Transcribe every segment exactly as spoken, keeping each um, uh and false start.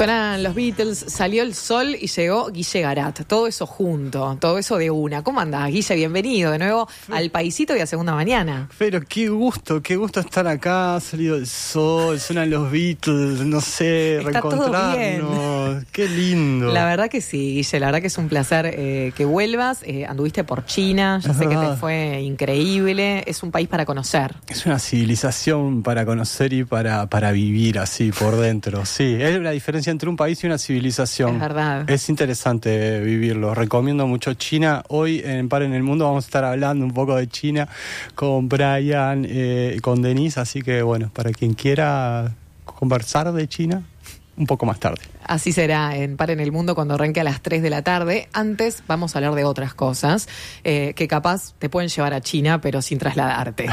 Suenan los Beatles, salió el sol y llegó Guille Garat. Todo eso junto, todo eso de una. ¿Cómo andás, Guille? Bienvenido de nuevo al paisito y a Segunda Mañana. Pero qué gusto, qué gusto estar acá. Ha salido el sol, suenan los Beatles, no sé, Está reencontrarnos. todo bien. Qué lindo. La verdad que sí, Guille, la verdad que es un placer eh, que vuelvas. Eh, anduviste por China, ya Es sé verdad. que te fue increíble. Es un país para conocer. Es una civilización para conocer y para, para vivir así por dentro. Sí, es la diferencia entre un país y una civilización. Es verdad. Es interesante vivirlo. Recomiendo mucho China. Hoy en Par en el Mundo vamos a estar hablando un poco de China con Brian, eh, con Denise. Así que bueno, para quien quiera conversar de China, un poco más tarde. Así será en Par en el Mundo cuando arranque a las tres de la tarde. Antes vamos a hablar de otras cosas eh, que capaz te pueden llevar a China, pero sin trasladarte.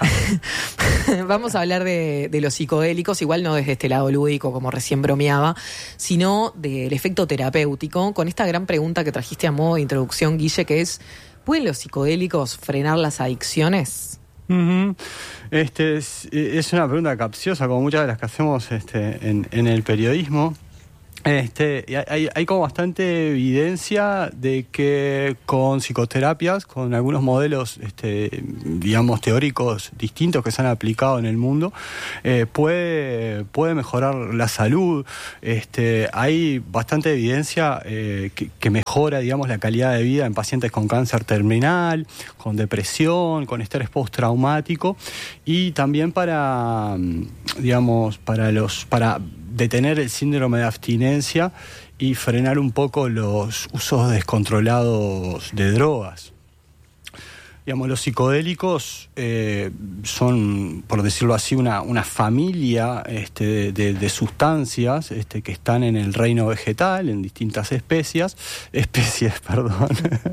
Vamos a hablar de, de los psicodélicos, igual no desde este lado lúdico, como recién bromeaba, sino del efecto terapéutico, con esta gran pregunta que trajiste a modo de introducción, Guille, que es, ¿pueden los psicodélicos frenar las adicciones? Uh-huh. Este es, es una pregunta capciosa, como muchas de las que hacemos este, en, en el periodismo. Este, hay, hay como bastante evidencia de que con psicoterapias, con algunos modelos, este, digamos, teóricos distintos que se han aplicado en el mundo, eh, puede, puede mejorar la salud. Este, hay bastante evidencia eh, que, que mejora, digamos, la calidad de vida en pacientes con cáncer terminal, con depresión, con estrés postraumático, y también para, digamos, para los, para detener el síndrome de abstinencia y frenar un poco los usos descontrolados de drogas. Digamos, los psicodélicos eh, son, por decirlo así, una, una familia este, de, de, de sustancias este, que están en el reino vegetal, en distintas especies, especies, perdón,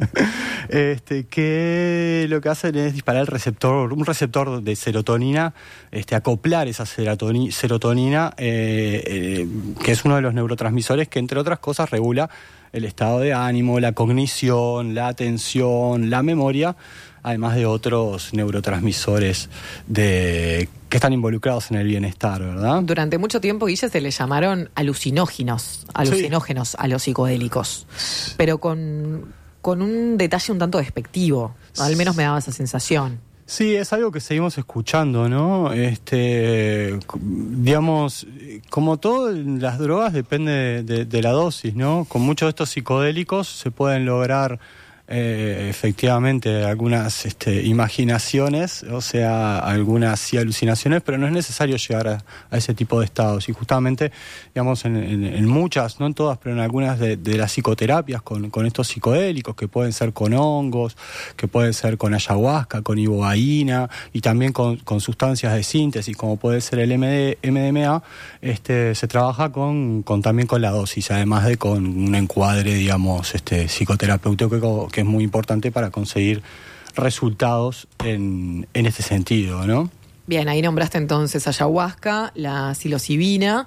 este, que lo que hacen es disparar el receptor, un receptor de serotonina, este, acoplar esa serotoni, serotonina, eh, eh, que es uno de los neurotransmisores que, entre otras cosas, regula el estado de ánimo, la cognición, la atención, la memoria, además de otros neurotransmisores de, que están involucrados en el bienestar, ¿verdad? Durante mucho tiempo, Guille, se le llamaron alucinógenos, alucinógenos sí. a los psicodélicos, pero con, con un detalle un tanto despectivo, al menos me daba esa sensación. Sí, es algo que seguimos escuchando, ¿no? Este, digamos, como todo en las drogas depende de, de, de la dosis, ¿no? Con muchos de estos psicodélicos se pueden lograr Eh, efectivamente algunas este, imaginaciones, o sea, algunas sí alucinaciones, pero no es necesario llegar a, a ese tipo de estados. Y justamente, digamos, en, en, en muchas, no en todas, pero en algunas de, de las psicoterapias con, con estos psicodélicos, que pueden ser con hongos, que pueden ser con ayahuasca, con ibogaína, y también con, con sustancias de síntesis, como puede ser el M D, M D M A, este, se trabaja con, con también con la dosis, además de con un encuadre, digamos, este, psicoterapéutico que es muy importante para conseguir resultados en, en este sentido, ¿no? Bien, ahí nombraste entonces ayahuasca, la psilocibina,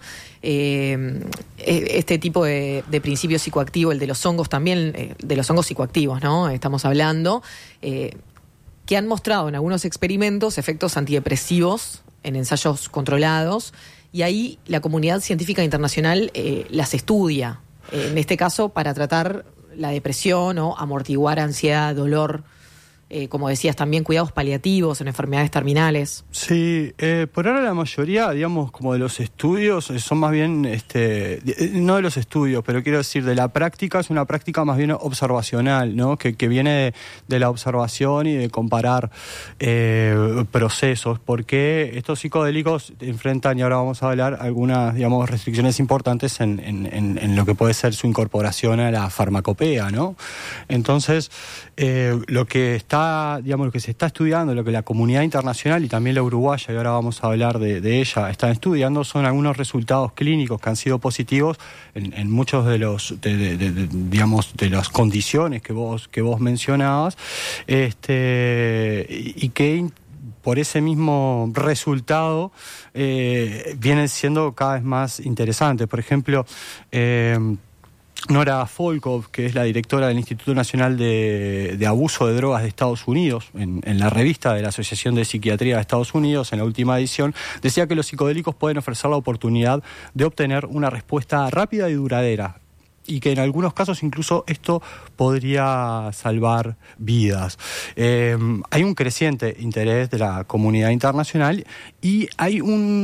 eh, este tipo de, de principio psicoactivo, el de los hongos también, eh, de los hongos psicoactivos, ¿no? Estamos hablando, eh, que han mostrado en algunos experimentos efectos antidepresivos en ensayos controlados, y ahí la comunidad científica internacional eh, las estudia, eh, en este caso para tratar la depresión o amortiguar ansiedad, dolor, eh, como decías, también cuidados paliativos en enfermedades terminales. Sí, eh, por ahora la mayoría, digamos, como de los estudios, eh, son más bien, este, de, no de los estudios, pero quiero decir, de la práctica, es una práctica más bien observacional, ¿no? Que, que viene de, de la observación y de comparar eh, procesos, porque estos psicodélicos enfrentan, y ahora vamos a hablar, algunas, digamos, restricciones importantes en, en, en, en lo que puede ser su incorporación a la farmacopea, ¿no? Entonces, eh, lo que está digamos, lo que se está estudiando, lo que la comunidad internacional y también la uruguaya, y ahora vamos a hablar de, de ella, están estudiando, son algunos resultados clínicos que han sido positivos en, en muchos de los, de, de, de, de, digamos, de las condiciones que vos, que vos mencionabas, este, y, y que por ese mismo resultado eh, vienen siendo cada vez más interesantes. Por ejemplo, eh, Nora Volkow, que es la directora del Instituto Nacional de, de Abuso de Drogas de Estados Unidos, en, en la revista de la Asociación de Psiquiatría de Estados Unidos, en la última edición, decía que los psicodélicos pueden ofrecer la oportunidad de obtener una respuesta rápida y duradera, y que en algunos casos incluso esto podría salvar vidas. Eh, hay un creciente interés de la comunidad internacional y hay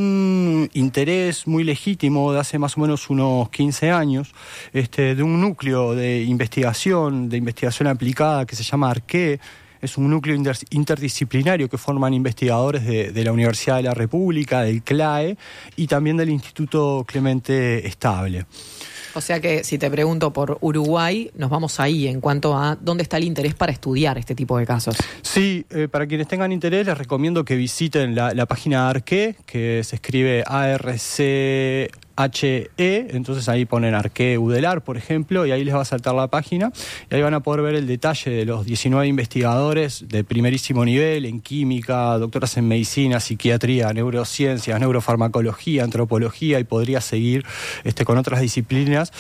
un interés muy legítimo de hace más o menos unos quince años este, de un núcleo de investigación, de investigación aplicada que se llama ARQUE. Es un núcleo inter- interdisciplinario que forman investigadores de, de la Universidad de la República, del CLAE y también del Instituto Clemente Estable. O sea que si te pregunto por Uruguay, nos vamos ahí en cuanto a dónde está el interés para estudiar este tipo de casos. Sí, eh, para quienes tengan interés les recomiendo que visiten la, la página de ARQUE, que se escribe A R C H E, entonces ahí ponen ARQUE UDELAR, por ejemplo, y ahí les va a saltar la página, y ahí van a poder ver el detalle de los diecinueve investigadores de primerísimo nivel en química, doctoras en medicina, psiquiatría, neurociencias, neurofarmacología, antropología, y podría seguir este, con otras disciplinas,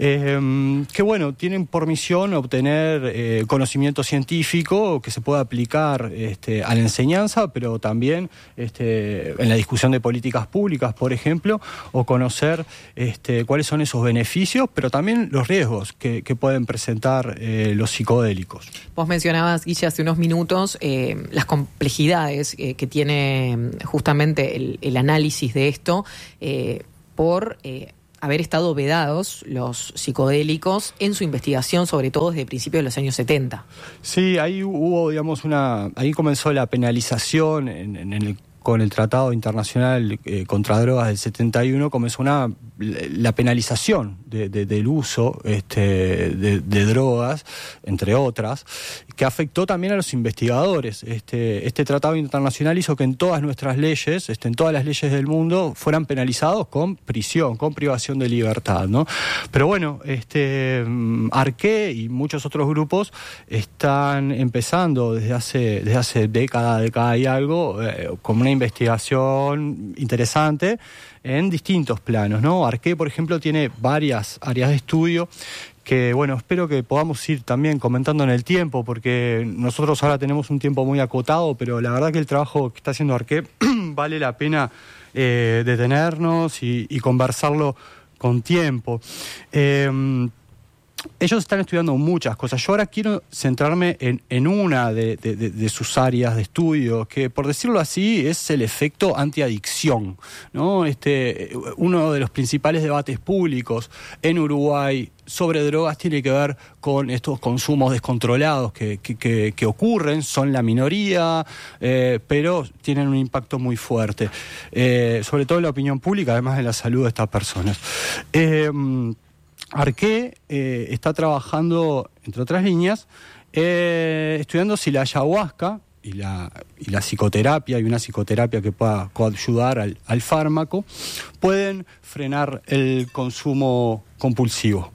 eh, que bueno, tienen por misión obtener eh, conocimiento científico que se pueda aplicar este, a la enseñanza, pero también este, en la discusión de políticas públicas, por ejemplo, o conocer Este, cuáles son esos beneficios, pero también los riesgos que, que pueden presentar eh, los psicodélicos. Vos mencionabas, Guille, hace unos minutos eh, las complejidades eh, que tiene justamente el, el análisis de esto eh, por eh, haber estado vedados los psicodélicos en su investigación, sobre todo desde principios de los años setenta. Sí, ahí hubo, digamos, una... Ahí comenzó la penalización en, en el con el Tratado Internacional eh, contra Drogas del setenta y uno, comenzó una, la penalización de, de, del uso este, de, de drogas, entre otras, que afectó también a los investigadores. Este, este Tratado Internacional hizo que en todas nuestras leyes, este, en todas las leyes del mundo, fueran penalizados con prisión, con privación de libertad, ¿no? Pero bueno, este, ARQUE y muchos otros grupos están empezando desde hace, desde hace década, década y algo, eh, con una investigación interesante en distintos planos, ¿no? ARQUE, por ejemplo, tiene varias áreas de estudio que, bueno, espero que podamos ir también comentando en el tiempo, porque nosotros ahora tenemos un tiempo muy acotado, pero la verdad que el trabajo que está haciendo ARQUE vale la pena eh, detenernos y, y conversarlo con tiempo. Eh, Ellos están estudiando muchas cosas. Yo ahora quiero centrarme en, en una de, de, de sus áreas de estudio, que por decirlo así es el efecto antiadicción, ¿no? Este, uno de los principales debates públicos en Uruguay sobre drogas tiene que ver con estos consumos descontrolados que, que, que, que ocurren, son la minoría, eh, pero tienen un impacto muy fuerte, eh, sobre todo en la opinión pública, además de la salud de estas personas. Eh, ARQUE eh, está trabajando, entre otras líneas, eh, estudiando si la ayahuasca y la, y la psicoterapia, y una psicoterapia que pueda coayudar al, al fármaco, pueden frenar el consumo compulsivo.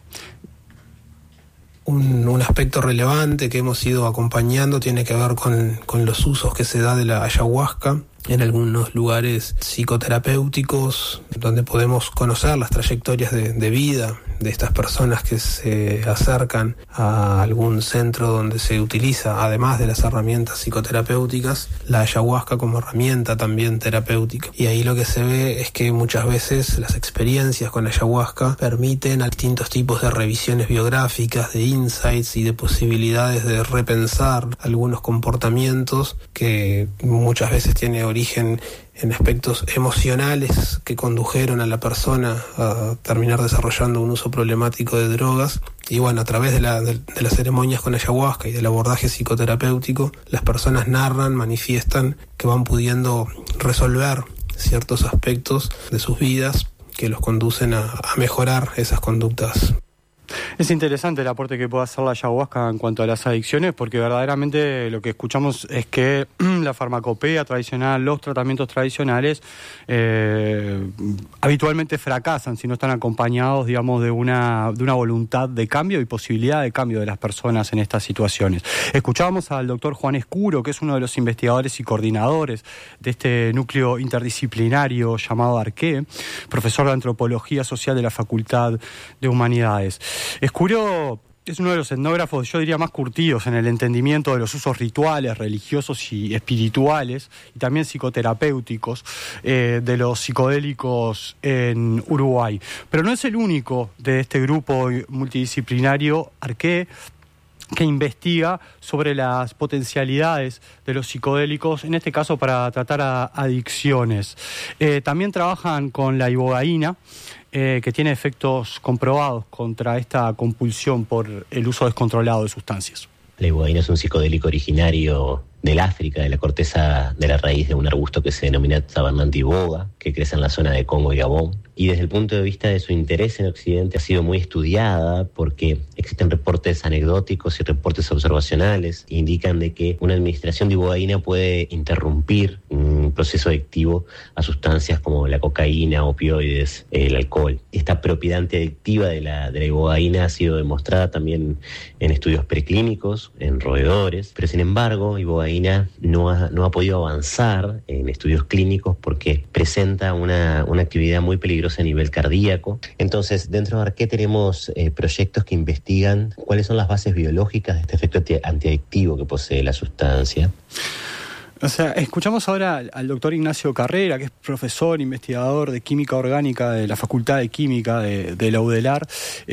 Un, un aspecto relevante que hemos ido acompañando tiene que ver con, con los usos que se da de la ayahuasca en algunos lugares psicoterapéuticos, donde podemos conocer las trayectorias de, de vida de estas personas que se acercan a algún centro donde se utiliza, además de las herramientas psicoterapéuticas, la ayahuasca como herramienta también terapéutica. Y ahí lo que se ve es que muchas veces las experiencias con ayahuasca permiten a distintos tipos de revisiones biográficas, de insights y de posibilidades de repensar algunos comportamientos que muchas veces tiene origen en aspectos emocionales que condujeron a la persona a terminar desarrollando un uso problemático de drogas. Y bueno, a través de, la, de, de las ceremonias con ayahuasca y del abordaje psicoterapéutico, las personas narran, manifiestan que van pudiendo resolver ciertos aspectos de sus vidas que los conducen a, a mejorar esas conductas. Es interesante el aporte que puede hacer la ayahuasca en cuanto a las adicciones, porque verdaderamente lo que escuchamos es que la farmacopea tradicional, los tratamientos tradicionales, eh, habitualmente fracasan si no están acompañados, digamos, de una, de una voluntad de cambio y posibilidad de cambio de las personas en estas situaciones. Escuchábamos al doctor Juan Escuro, que es uno de los investigadores y coordinadores de este núcleo interdisciplinario llamado ARQUE, profesor de Antropología Social de la Facultad de Humanidades. Escuro es uno de los etnógrafos, yo diría, más curtidos en el entendimiento de los usos rituales, religiosos y espirituales, y también psicoterapéuticos, eh, de los psicodélicos en Uruguay. Pero no es el único de este grupo multidisciplinario ARQUE que investiga sobre las potencialidades de los psicodélicos, en este caso para tratar a adicciones. Eh, también trabajan con la ibogaína, eh, que tiene efectos comprobados contra esta compulsión por el uso descontrolado de sustancias. La ibogaína es un psicodélico originario del África, de la corteza de la raíz de un arbusto que se denomina Tabernatum iboga, que crece en la zona de Congo y Gabón. Y desde el punto de vista de su interés en Occidente ha sido muy estudiada porque existen reportes anecdóticos y reportes observacionales que indican de que una administración de ibogaína puede interrumpir un proceso adictivo a sustancias como la cocaína, opioides, el alcohol. Esta propiedad antiadictiva de la, de la ibogaína ha sido demostrada también en estudios preclínicos, en roedores, pero sin embargo, ibogaína no ha, no ha podido avanzar en estudios clínicos porque presenta una, una actividad muy peligrosa a nivel cardíaco. Entonces, dentro de ARQUE tenemos eh, proyectos que investigan cuáles son las bases biológicas de este efecto antiadictivo que posee la sustancia. O sea, escuchamos ahora al doctor Ignacio Carrera, que es profesor, investigador de química orgánica de la Facultad de Química de, de la UDELAR,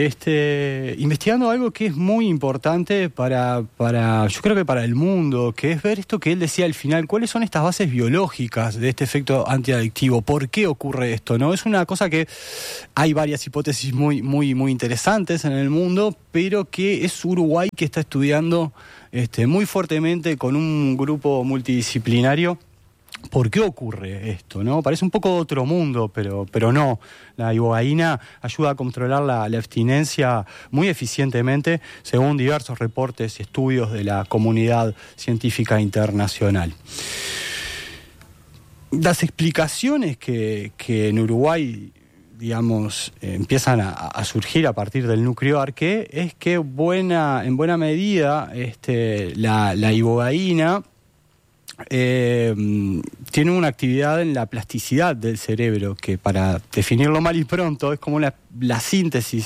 este, investigando algo que es muy importante para, para, yo creo que para el mundo, que es ver esto que él decía al final, cuáles son estas bases biológicas de este efecto antiadictivo, por qué ocurre esto, ¿no? Es una cosa que hay varias hipótesis muy, muy, muy interesantes en el mundo, pero que es Uruguay que está estudiando Este, muy fuertemente con un grupo multidisciplinario. ¿Por qué ocurre esto, no? Parece un poco otro mundo, pero, pero no. La ibogaína ayuda a controlar la, la abstinencia muy eficientemente, según diversos reportes y estudios de la comunidad científica internacional. Las explicaciones que, que en Uruguay, digamos, eh, empiezan a, a surgir a partir del núcleo ARQUE, es que buena, en buena medida este, la, la ibogaína eh, tiene una actividad en la plasticidad del cerebro, que para definirlo mal y pronto es como la, la síntesis,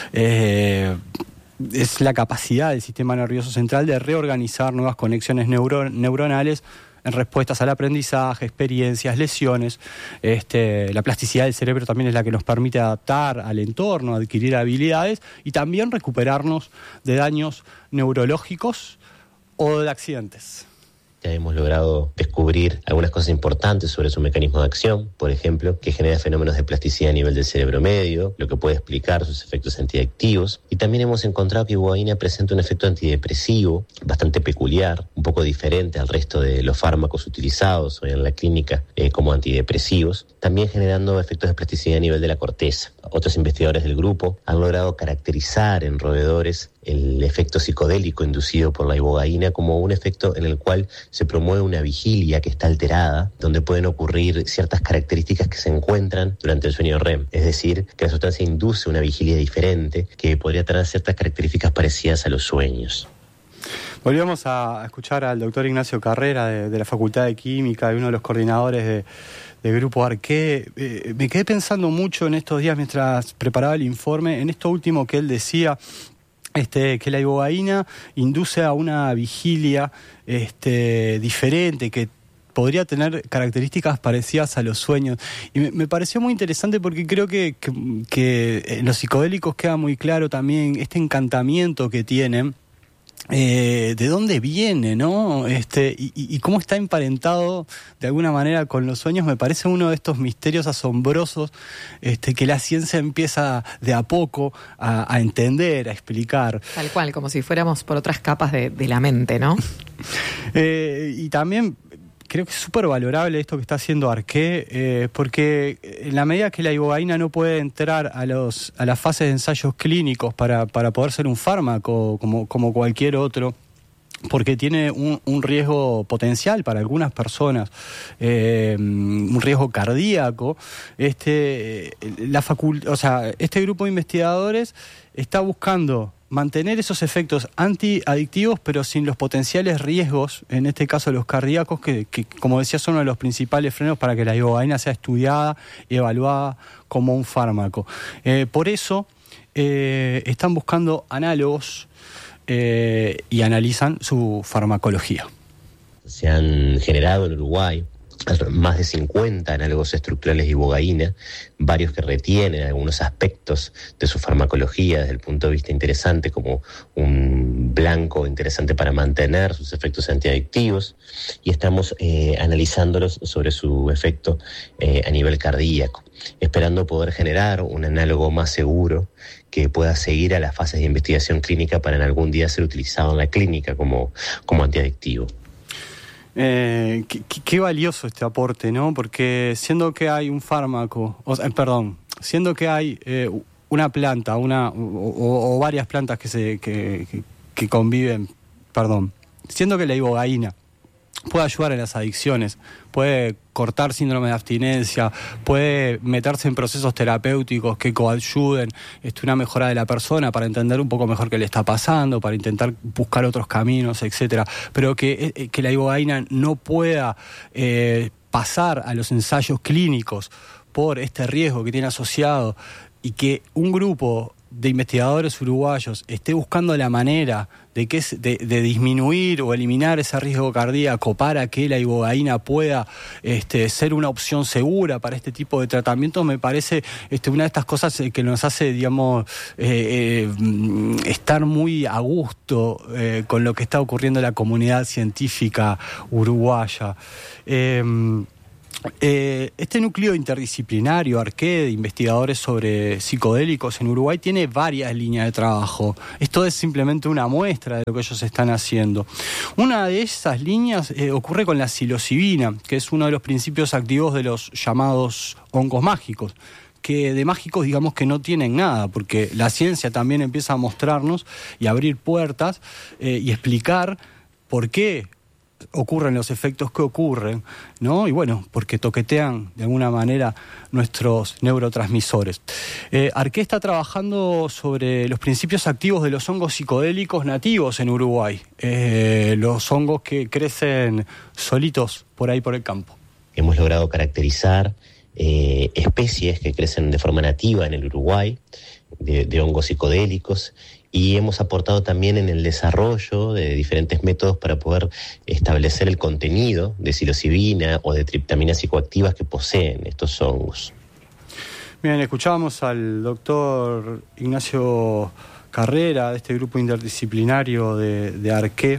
eh, es la capacidad del sistema nervioso central de reorganizar nuevas conexiones neuro, neuronales en respuestas al aprendizaje, experiencias, lesiones. Este, la plasticidad del cerebro también es la que nos permite adaptar al entorno, adquirir habilidades y también recuperarnos de daños neurológicos o de accidentes. Ya hemos logrado descubrir algunas cosas importantes sobre su mecanismo de acción, por ejemplo, que genera fenómenos de plasticidad a nivel del cerebro medio, lo que puede explicar sus efectos antiadictivos. Y también hemos encontrado que ibogaína presenta un efecto antidepresivo bastante peculiar, un poco diferente al resto de los fármacos utilizados hoy en la clínica eh, como antidepresivos, también generando efectos de plasticidad a nivel de la corteza. Otros investigadores del grupo han logrado caracterizar en roedores el efecto psicodélico inducido por la ibogaína como un efecto en el cual se promueve una vigilia que está alterada, donde pueden ocurrir ciertas características que se encuentran durante el sueño R E M. Es decir, que la sustancia induce una vigilia diferente que podría tener ciertas características parecidas a los sueños. Volvíamos a escuchar al doctor Ignacio Carrera de, de la Facultad de Química, y uno de los coordinadores de, del grupo ARQUE. Eh, me quedé pensando mucho en estos días mientras preparaba el informe, en esto último que él decía, Este, que la ibogaína induce a una vigilia este, diferente, que podría tener características parecidas a los sueños. Y me, me pareció muy interesante porque creo que, que, que en los psicodélicos queda muy claro también este encantamiento que tienen. Eh, ¿De dónde viene, no? Este, y, y cómo está emparentado de alguna manera con los sueños, me parece uno de estos misterios asombrosos este, que la ciencia empieza de a poco a, a entender, a explicar. Tal cual, como si fuéramos por otras capas de, de la mente, ¿no? eh, y también creo que es súper valorable esto que está haciendo ARQUE, eh, porque en la medida que la ibogaína no puede entrar a los a las fases de ensayos clínicos para, para poder ser un fármaco como, como cualquier otro porque tiene un, un riesgo potencial para algunas personas, eh, un riesgo cardíaco. Este, la facult- o sea, este grupo de investigadores está buscando mantener esos efectos antiadictivos, pero sin los potenciales riesgos, en este caso los cardíacos, que, que como decía son uno de los principales frenos para que la ibogaína sea estudiada y evaluada como un fármaco. Eh, por eso eh, están buscando análogos Eh, y analizan su farmacología. Se han generado en Uruguay más de cincuenta análogos estructurales de ibogaína, varios que retienen algunos aspectos de su farmacología desde el punto de vista interesante, como un blanco interesante para mantener sus efectos antiadictivos, y estamos eh, analizándolos sobre su efecto eh, a nivel cardíaco, esperando poder generar un análogo más seguro que pueda seguir a las fases de investigación clínica para en algún día ser utilizado en la clínica como, como antiadictivo. Eh, qué, qué valioso este aporte, ¿no? Porque siendo que hay un fármaco, o sea, perdón, siendo que hay eh, una planta, una o, o, o varias plantas que se que, que, que conviven, perdón, siendo que la ibogaína puede ayudar en las adicciones, puede cortar síndrome de abstinencia, puede meterse en procesos terapéuticos que coayuden este, una mejora de la persona para entender un poco mejor qué le está pasando, para intentar buscar otros caminos, etcétera. Pero que, que la ibogaína no pueda eh, pasar a los ensayos clínicos por este riesgo que tiene asociado, y que un grupo de investigadores uruguayos esté buscando la manera de, que, de, de disminuir o eliminar ese riesgo cardíaco para que la ibogaína pueda este, ser una opción segura para este tipo de tratamientos, me parece este, una de estas cosas que nos hace, digamos, eh, eh, estar muy a gusto eh, con lo que está ocurriendo en la comunidad científica uruguaya. Eh, Eh, este núcleo interdisciplinario, ARQUE, de investigadores sobre psicodélicos en Uruguay, tiene varias líneas de trabajo. Esto es simplemente una muestra de lo que ellos están haciendo. Una de esas líneas eh, ocurre con la psilocibina, que es uno de los principios activos de los llamados hongos mágicos, que de mágicos digamos que no tienen nada, porque la ciencia también empieza a mostrarnos y a abrir puertas eh, y explicar por qué ocurren los efectos que ocurren, ¿no? Y bueno, porque toquetean de alguna manera nuestros neurotransmisores. Eh, ARQUE está trabajando sobre los principios activos de los hongos psicodélicos nativos en Uruguay, eh, los hongos que crecen solitos por ahí por el campo. Hemos logrado caracterizar eh, especies que crecen de forma nativa en el Uruguay, de, de hongos psicodélicos, y hemos aportado también en el desarrollo de diferentes métodos para poder establecer el contenido de psilocibina o de triptaminas psicoactivas que poseen estos hongos. Bien, escuchábamos al doctor Ignacio Carrera, de este grupo interdisciplinario de, de ARQUE.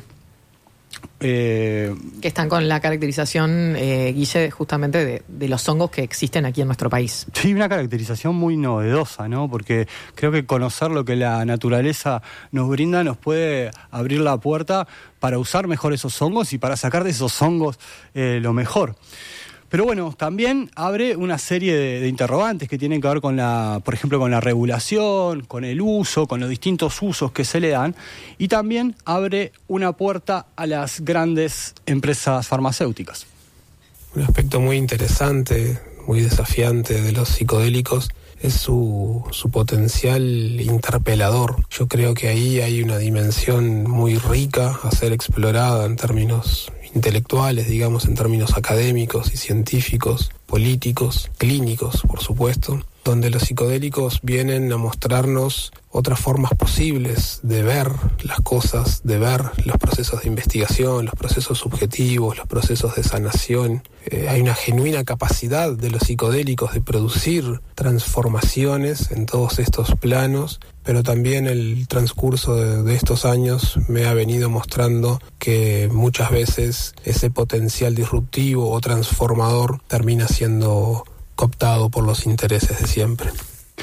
Eh, que están con la caracterización, eh, Guille, justamente de, de los hongos que existen aquí en nuestro país. Sí, una caracterización muy novedosa, ¿no? Porque creo que conocer lo que la naturaleza nos brinda nos puede abrir la puerta para usar mejor esos hongos y para sacar de esos hongos eh, lo mejor. Pero bueno, también abre una serie de, de interrogantes que tienen que ver con la, por ejemplo, con la regulación, con el uso, con los distintos usos que se le dan, y también abre una puerta a las grandes empresas farmacéuticas. Un aspecto muy interesante, muy desafiante de los psicodélicos es su, su potencial interpelador. Yo creo que ahí hay una dimensión muy rica a ser explorada en términos intelectuales, digamos, en términos académicos y científicos, políticos, clínicos, por supuesto, donde los psicodélicos vienen a mostrarnos otras formas posibles de ver las cosas, de ver los procesos de investigación, los procesos subjetivos, los procesos de sanación. Eh, hay una genuina capacidad de los psicodélicos de producir transformaciones en todos estos planos, pero también el transcurso de, de estos años me ha venido mostrando que muchas veces ese potencial disruptivo o transformador termina siendo cooptado por los intereses de siempre.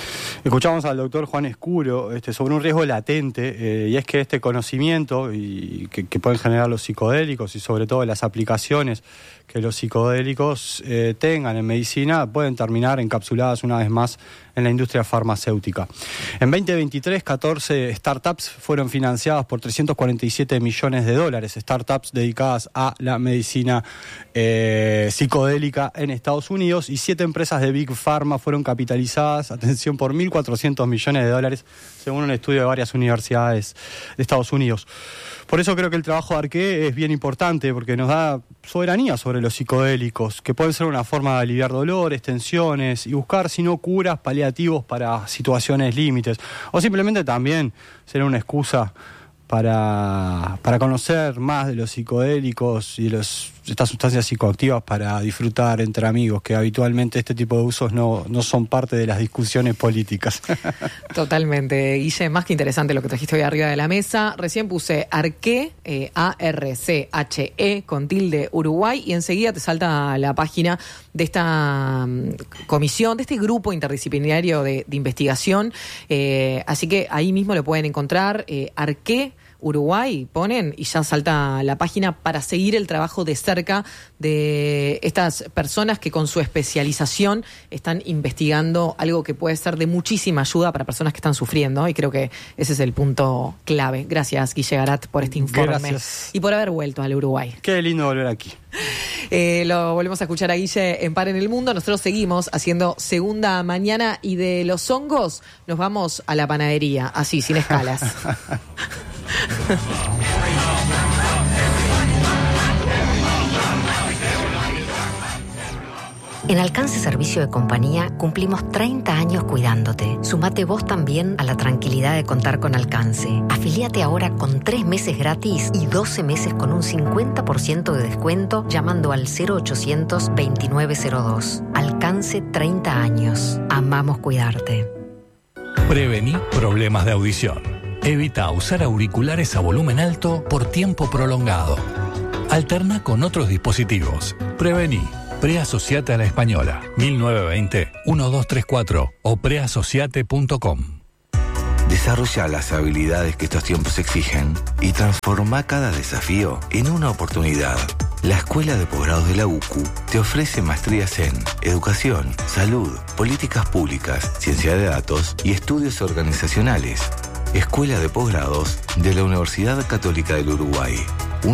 Escuchamos al doctor Juan Escuro este, sobre un riesgo latente, eh, y es que este conocimiento y que, que pueden generar los psicodélicos y sobre todo las aplicaciones que los psicodélicos eh, tengan en medicina pueden terminar encapsuladas una vez más en la industria farmacéutica. En veinte veintitrés, catorce startups fueron financiadas por trescientos cuarenta y siete millones de dólares, startups dedicadas a la medicina eh, psicodélica en Estados Unidos, y siete empresas de Big Pharma fueron capitalizadas, atención, por mil cuatrocientos millones de dólares, según un estudio de varias universidades de Estados Unidos. Por eso creo que el trabajo de Arqué es bien importante, porque nos da soberanía sobre los psicodélicos, que pueden ser una forma de aliviar dolores, tensiones y buscar, si no curas, paliativos para situaciones límites, o simplemente también ser una excusa para, para conocer más de los psicodélicos y de los, estas sustancias psicoactivas para disfrutar entre amigos, que habitualmente este tipo de usos no, no son parte de las discusiones políticas. Totalmente, Guille, más que interesante lo que trajiste hoy arriba de la mesa. Recién puse Arqué, eh, A R C H E, con tilde Uruguay, y enseguida te salta la página de esta um, comisión, de este grupo interdisciplinario de, de investigación. Eh, así que ahí mismo lo pueden encontrar, eh, Arqué Uruguay, ponen y ya salta la página para seguir el trabajo de cerca de estas personas que con su especialización están investigando algo que puede ser de muchísima ayuda para personas que están sufriendo, y creo que ese es el punto clave. Gracias, Guille Garat, por este informe. Gracias. Y por haber vuelto al Uruguay. Qué lindo volver aquí. Eh, lo volvemos a escuchar a Guille en Par en el Mundo. Nosotros seguimos haciendo Segunda Mañana, y de los hongos nos vamos a la panadería, así, sin escalas. En Alcance Servicio de Compañía cumplimos treinta años cuidándote. Sumate vos también a la tranquilidad de contar con Alcance. Afilíate ahora con tres meses gratis y doce meses con un cincuenta por ciento de descuento llamando al cero ochocientos veintinueve cero dos. Alcance, treinta años. Amamos cuidarte. Prevení problemas de audición. Evita usar auriculares a volumen alto por tiempo prolongado. Alterna con otros dispositivos. Prevení. Preasociate a la Española. mil novecientos veinte, doce treinta y cuatro o preasociate punto com. Desarrolla las habilidades que estos tiempos exigen y transforma cada desafío en una oportunidad. La Escuela de Posgrados de la U C U te ofrece maestrías en Educación, Salud, Políticas Públicas, Ciencia de Datos y Estudios Organizacionales. Escuela de Posgrados de la Universidad Católica del Uruguay.